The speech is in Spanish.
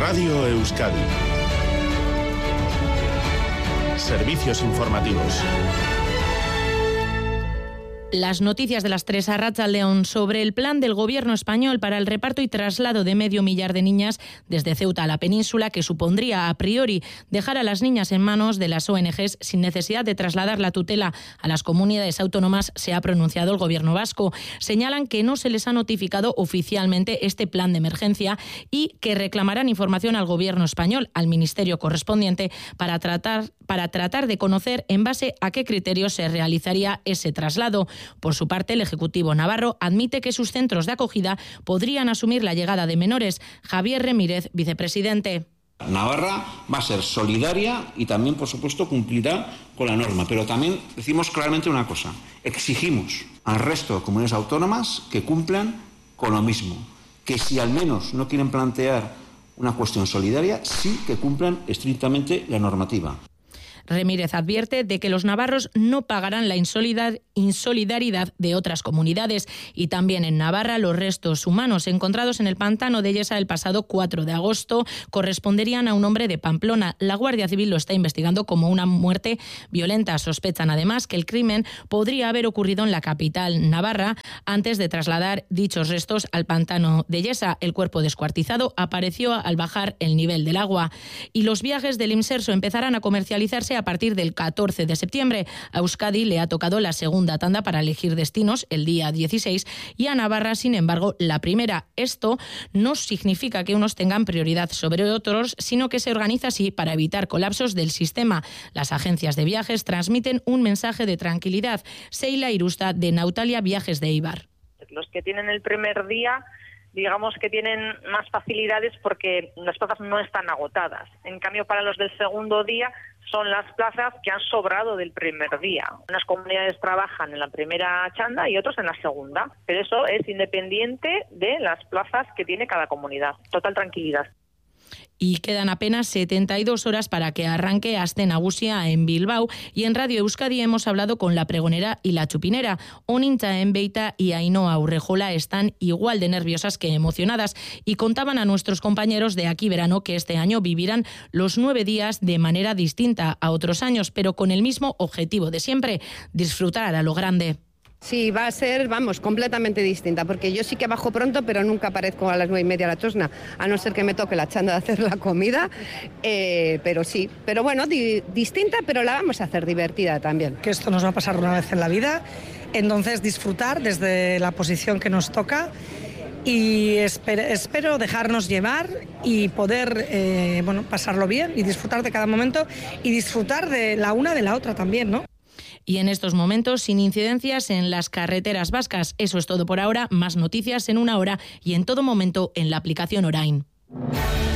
Radio Euskadi. Servicios informativos. Las noticias de las 3 a Arratsaldeon sobre el plan del gobierno español para el reparto y traslado de 500.000 de niñas desde Ceuta a la península, que supondría a priori dejar a las niñas en manos de las ONGs sin necesidad de trasladar la tutela a las comunidades autónomas, se ha pronunciado el gobierno vasco. Señalan que no se les ha notificado oficialmente este plan de emergencia y que reclamarán información al gobierno español, al ministerio correspondiente, para tratar de conocer en base a qué criterios se realizaría ese traslado. Por su parte, el Ejecutivo navarro admite que sus centros de acogida podrían asumir la llegada de menores. Javier Remírez, vicepresidente. Navarra va a ser solidaria y también, por supuesto, cumplirá con la norma. Pero también decimos claramente una cosa. Exigimos al resto de comunidades autónomas que cumplan con lo mismo. Que si al menos no quieren plantear una cuestión solidaria, sí que cumplan estrictamente la normativa. Remírez advierte de que los navarros no pagarán la insolidaridad de otras comunidades. Y también en Navarra, los restos humanos encontrados en el pantano de Yesa el pasado 4 de agosto corresponderían a un hombre de Pamplona. La Guardia Civil lo está investigando como una muerte violenta. Sospechan además que el crimen podría haber ocurrido en la capital navarra antes de trasladar dichos restos al pantano de Yesa. El cuerpo descuartizado apareció al bajar el nivel del agua. Y los viajes del Imserso empezarán a comercializarse a partir del 14 de septiembre. A Euskadi le ha tocado la segunda tanda para elegir destinos el día 16 y a Navarra, sin embargo, la primera. Esto no significa que unos tengan prioridad sobre otros, sino que se organiza así para evitar colapsos del sistema. Las agencias de viajes transmiten un mensaje de tranquilidad. Seila Irusta, de Nautalia Viajes de Eibar. Los que tienen el primer día, digamos que tienen más facilidades porque las plazas no están agotadas. En cambio, para los del segundo día son las plazas que han sobrado del primer día. Unas comunidades trabajan en la primera chanda y otros en la segunda, pero eso es independiente de las plazas que tiene cada comunidad. Total tranquilidad. Y quedan apenas 72 horas para que arranque Aste Nagusia en Bilbao. Y en Radio Euskadi hemos hablado con la pregonera y la chupinera. Oninta Enbeita y Ainhoa Urrejola están igual de nerviosas que emocionadas y contaban a nuestros compañeros de Aquí Verano que este año vivirán los 9 días de manera distinta a otros años, pero con el mismo objetivo de siempre: disfrutar a lo grande. Sí, va a ser, completamente distinta, porque yo sí que bajo pronto, pero nunca aparezco a las 9:30 a la Tosna, a no ser que me toque la chanda de hacer la comida, pero sí. Pero bueno, distinta, pero la vamos a hacer divertida también. Que esto nos va a pasar una vez en la vida, entonces disfrutar desde la posición que nos toca y espero dejarnos llevar y poder pasarlo bien y disfrutar de cada momento y disfrutar de la una de la otra también, ¿no? Y en estos momentos, sin incidencias en las carreteras vascas. Eso es todo por ahora. Más noticias en una hora y en todo momento en la aplicación Orain.